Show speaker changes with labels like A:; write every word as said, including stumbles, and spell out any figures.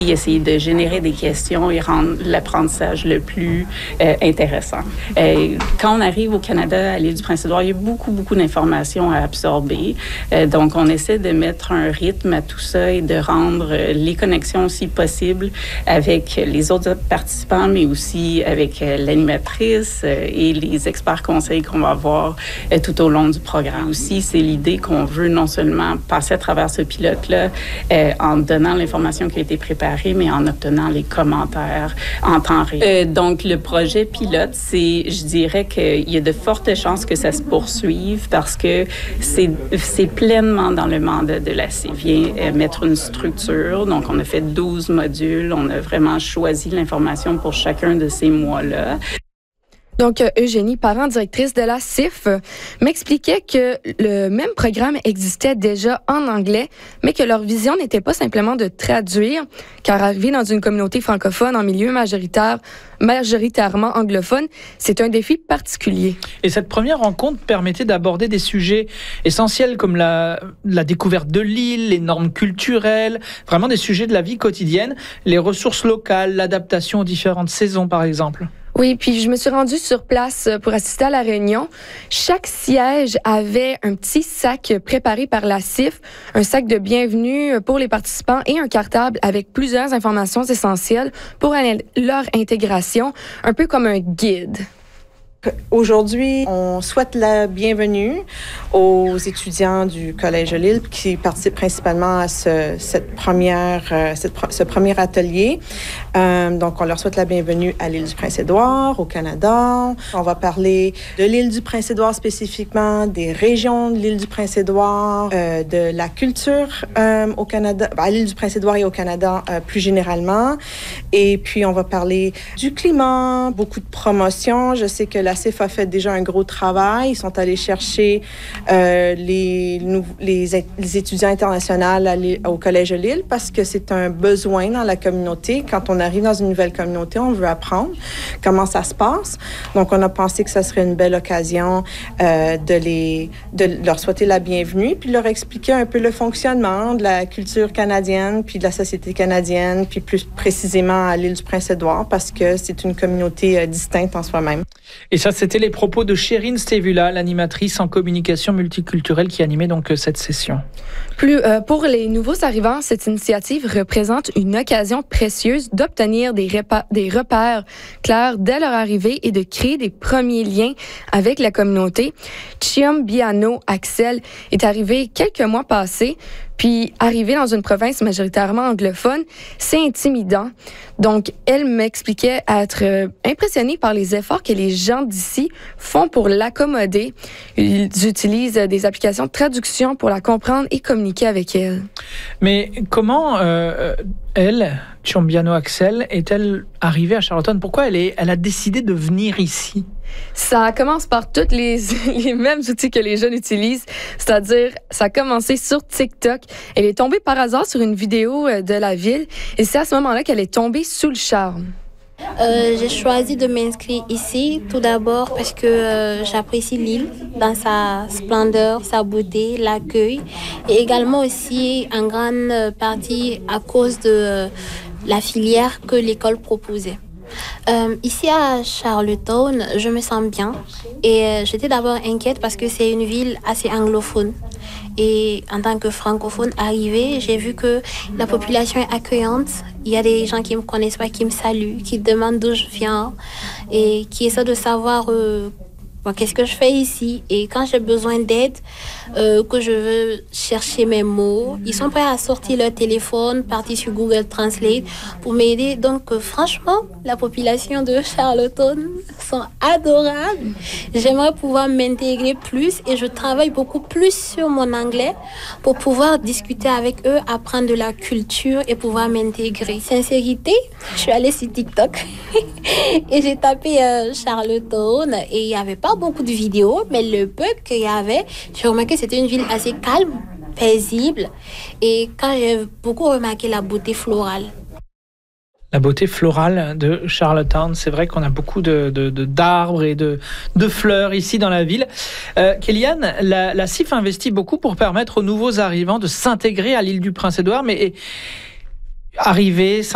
A: Essayer de générer des questions et rendre l'apprentissage le plus euh, intéressant. Euh, quand on arrive au Canada, à l'île du Prince-Édouard, il y a beaucoup, beaucoup d'informations à absorber. Euh, donc, on essaie de mettre un rythme à tout ça et de rendre euh, les connexions aussi possibles avec les autres participants, mais aussi avec euh, l'animatrice euh, et les experts conseils qu'on va avoir euh, tout au long du programme. Aussi, c'est l'idée qu'on veut non seulement passer à travers ce pilote-là euh, en donnant l'information qui a été préparée, mais en obtenant les commentaires en temps réel. Euh, donc, le projet pilote, c'est, je dirais qu'il y a de fortes chances que ça se poursuive parce que c'est, c'est pleinement dans le mandat de la C I F. Vient euh, mettre une structure. Donc, on a fait douze modules. On a vraiment choisi l'information pour chacun de ces mois-là.
B: Donc, Eugénie, parent directrice de la C I F, m'expliquait que le même programme existait déjà en anglais, mais que leur vision n'était pas simplement de traduire, car arriver dans une communauté francophone en milieu majoritaire, majoritairement anglophone, c'est un défi particulier.
C: Et cette première rencontre permettait d'aborder des sujets essentiels comme la, la découverte de l'île, les normes culturelles, vraiment des sujets de la vie quotidienne, les ressources locales, l'adaptation aux différentes saisons, par exemple.
B: Oui, puis je me suis rendue sur place pour assister à la réunion. Chaque siège avait un petit sac préparé par la C I F, un sac de bienvenue pour les participants et un cartable avec plusieurs informations essentielles pour leur intégration, un peu comme un guide.
D: Aujourd'hui, on souhaite la bienvenue aux étudiants du Collège de l'Île qui participent principalement à ce, cette première, euh, cette, ce premier atelier. Euh, donc, on leur souhaite la bienvenue à l'île du Prince-Édouard, au Canada. On va parler de l'île du Prince-Édouard spécifiquement, des régions de l'île du Prince-Édouard, euh, de la culture euh, au Canada, à l'île du Prince-Édouard et au Canada euh, plus généralement. Et puis, on va parler du climat, beaucoup de promotions. Je sais que la La C I F a fait déjà un gros travail. Ils sont allés chercher euh, les, les, les étudiants internationaux au Collège de l'Île parce que c'est un besoin dans la communauté. Quand on arrive dans une nouvelle communauté, on veut apprendre comment ça se passe. Donc, on a pensé que ça serait une belle occasion euh, de, les, de leur souhaiter la bienvenue puis de leur expliquer un peu le fonctionnement de la culture canadienne puis de la société canadienne, puis plus précisément à l'île du Prince-Édouard parce que c'est une communauté euh, distincte en soi-même.
C: Et ça, c'était les propos de Chérine Stevula, l'animatrice en communication multiculturelle qui animait donc cette session.
B: Plus, euh, pour les nouveaux arrivants, cette initiative représente une occasion précieuse d'obtenir des, repa- des repères clairs dès leur arrivée et de créer des premiers liens avec la communauté. Chiombiano Axel est arrivé quelques mois passés. Puis, arriver dans une province majoritairement anglophone, c'est intimidant. Donc, elle m'expliquait être euh, impressionnée par les efforts que les gens d'ici font pour l'accommoder. Ils utilisent des applications de traduction pour la comprendre et communiquer avec elle.
C: Mais comment euh, elle, Chiombiano Axel, est-elle arrivée à Charlottetown? Pourquoi elle, est, elle a décidé de venir ici?
B: Ça commence par tous les, les mêmes outils que les jeunes utilisent, c'est-à-dire, ça a commencé sur TikTok. Elle est tombée par hasard sur une vidéo de la ville et c'est à ce moment-là qu'elle est tombée sous le charme.
E: Euh, j'ai choisi de m'inscrire ici, tout d'abord parce que euh, j'apprécie l'île dans sa splendeur, sa beauté, l'accueil et également aussi en grande partie à cause de euh, la filière que l'école proposait. Euh, ici à Charlottetown, je me sens bien et euh, j'étais d'abord inquiète parce que c'est une ville assez anglophone. Et en tant que francophone arrivée, j'ai vu que la population est accueillante. Il y a des gens qui ne me connaissent pas, qui me saluent, qui demandent d'où je viens et qui essaient de savoir euh, bon, qu'est-ce que je fais ici. Et quand j'ai besoin d'aide, euh, que je veux chercher mes mots, ils sont prêts à sortir leur téléphone, partir sur Google Translate pour m'aider. Donc euh, franchement, la population de Charlottetown sont adorables. J'aimerais pouvoir m'intégrer plus et je travaille beaucoup plus sur mon anglais pour pouvoir discuter avec eux, apprendre de la culture et pouvoir m'intégrer. Sincérité, je suis allée sur TikTok et j'ai tapé euh, Charlottetown et il n'y avait pas beaucoup de vidéos, mais le peu qu'il y avait, j'ai remarqué que c'était une ville assez calme, paisible et quand j'ai beaucoup remarqué la beauté florale.
C: La beauté florale de Charlottetown, c'est vrai qu'on a beaucoup de, de, de, d'arbres et de, de fleurs ici dans la ville. Euh, Kéliane, la, la C I F investit beaucoup pour permettre aux nouveaux arrivants de s'intégrer à l'île du Prince-Édouard, mais arriver,